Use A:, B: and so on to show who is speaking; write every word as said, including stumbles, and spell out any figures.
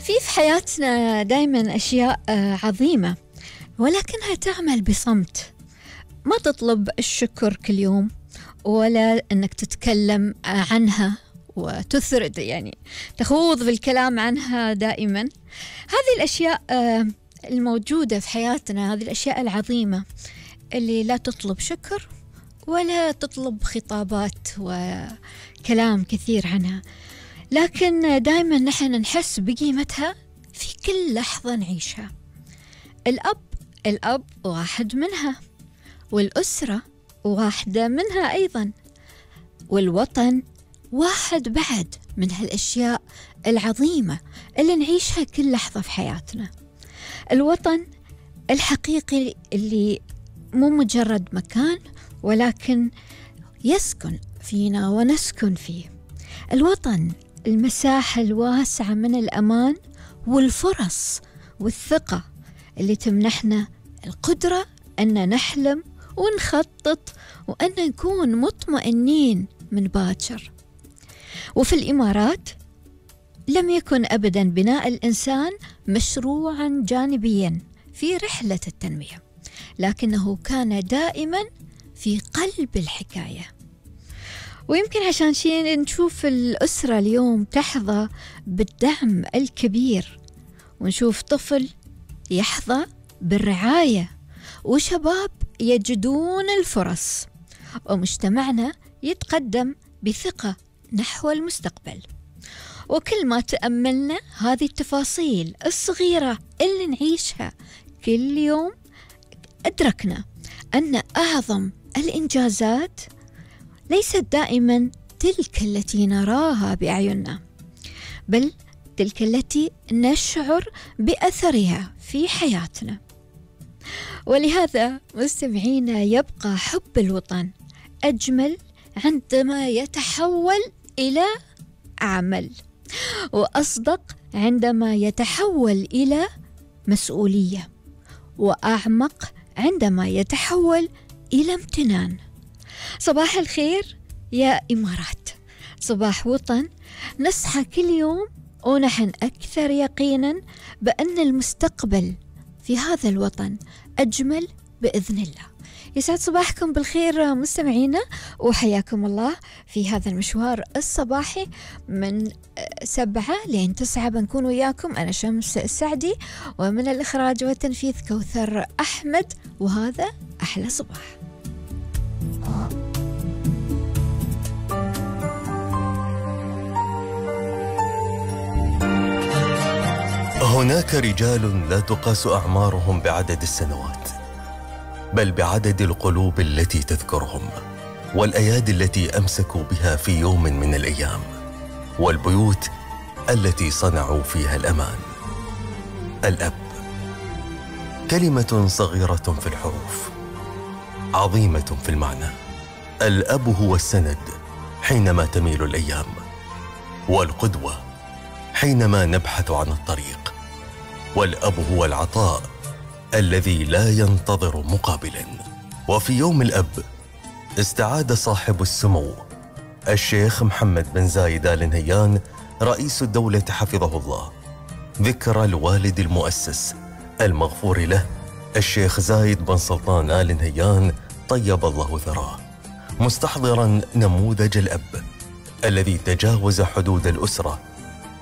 A: في في حياتنا دائما أشياء عظيمة ولكنها تعمل بصمت، ما تطلب الشكر كل يوم ولا أنك تتكلم عنها وتثرد، يعني تخوض بالكلام عنها دائما. هذه الأشياء الموجودة في حياتنا، هذه الأشياء العظيمة اللي لا تطلب شكر ولا تطلب خطابات وكلام كثير عنها، لكن دائما نحن نحس بقيمتها في كل لحظة نعيشها. الأب الأب واحد منها، والأسرة واحدة منها أيضا، والوطن واحد بعد من هالأشياء العظيمة اللي نعيشها كل لحظة في حياتنا. الوطن الحقيقي اللي مو مجرد مكان ولكن يسكن فينا ونسكن فيه. الوطن المساحة الواسعة من الأمان والفرص والثقة اللي تمنحنا القدرة أن نحلم ونخطط وأن نكون مطمئنين من باكر. وفي الإمارات لم يكن أبدا بناء الإنسان مشروعا جانبيا في رحلة التنمية، لكنه كان دائما في قلب الحكاية. ويمكن عشان شيء نشوف الأسرة اليوم تحظى بالدعم الكبير، ونشوف طفل يحظى بالرعاية، وشباب يجدون الفرص، ومجتمعنا يتقدم بثقة نحو المستقبل. وكل ما تأملنا هذه التفاصيل الصغيرة اللي نعيشها كل يوم، أدركنا أن أعظم الإنجازات ليست دائما تلك التي نراها بأعيننا، بل تلك التي نشعر بأثرها في حياتنا. ولهذا مستمعينا، يبقى حب الوطن أجمل عندما يتحول إلى عمل، وأصدق عندما يتحول إلى مسؤولية، وأعمق عندما يتحول إلى امتنان. صباح الخير يا إمارات، صباح وطن نسعى كل يوم ونحن أكثر يقينا بأن المستقبل في هذا الوطن أجمل بإذن الله. يسعد صباحكم بالخير مستمعينا، وحياكم الله في هذا المشوار الصباحي من سبعة لين تسعة بنكون وياكم. أنا شمس السعدي، ومن الإخراج والتنفيذ كوثر أحمد، وهذا أحلى صباح.
B: هناك رجال لا تقاس أعمارهم بعدد السنوات، بل بعدد القلوب التي تذكرهم، والأيادي التي أمسكوا بها في يوم من الأيام، والبيوت التي صنعوا فيها الأمان. الأب، كلمة صغيرة في الحروف، عظيمة في المعنى. الأب هو السند حينما تميل الأيام، والقدوة حينما نبحث عن الطريق، والأب هو العطاء الذي لا ينتظر مقابلا. وفي يوم الأب استعاد صاحب السمو الشيخ محمد بن زايد آل نهيان رئيس الدولة حفظه الله ذكرى الوالد المؤسس المغفور له الشيخ زايد بن سلطان آل نهيان طيب الله ثراه، مستحضرا نموذج الأب الذي تجاوز حدود الأسرة